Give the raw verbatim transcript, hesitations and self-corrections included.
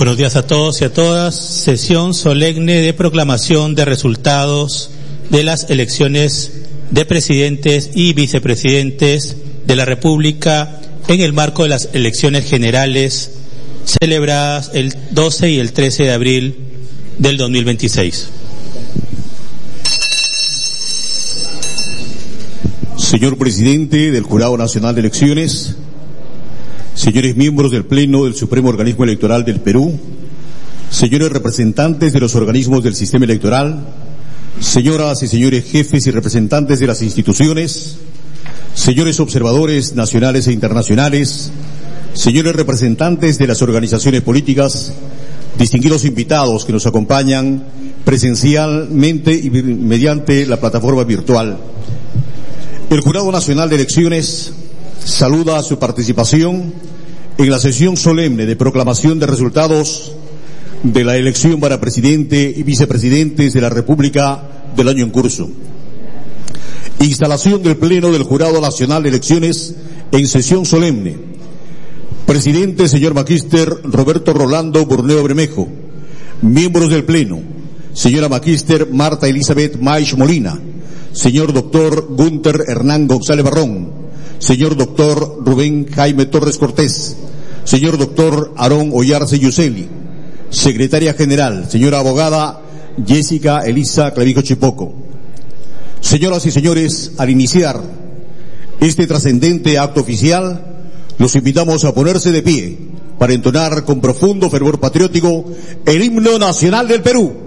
Buenos días a todos y a todas. Sesión solemne de proclamación de resultados de las elecciones de presidentes y vicepresidentes de la República en el marco de las elecciones generales celebradas el doce y el trece de abril del dos mil veintiséis. Señor Presidente del Jurado Nacional de Elecciones, señores miembros del Pleno del Supremo Organismo Electoral del Perú, señores representantes de los organismos del sistema electoral, señoras y señores jefes y representantes de las instituciones, señores observadores nacionales e internacionales, señores representantes de las organizaciones políticas, distinguidos invitados que nos acompañan presencialmente y mediante la plataforma virtual. El Jurado Nacional de Elecciones saluda su participación en la sesión solemne de proclamación de resultados de la elección para presidente y vicepresidentes de la República del año en curso. Instalación del Pleno del Jurado Nacional de Elecciones en sesión solemne. Presidente, señor Magíster Roberto Rolando Burneo Bermejo. Miembros del Pleno, señora Magíster Marta Elizabeth Maish Molina, señor doctor Gunter Hernán González Barrón, señor doctor Rubén Jaime Torres Cortés, señor doctor Aarón Oyarce Yuseli, secretaria general, señora abogada Jessica Elisa Clavijo Chipoco. Señoras y señores, al iniciar este trascendente acto oficial, los invitamos a ponerse de pie para entonar con profundo fervor patriótico el himno nacional del Perú.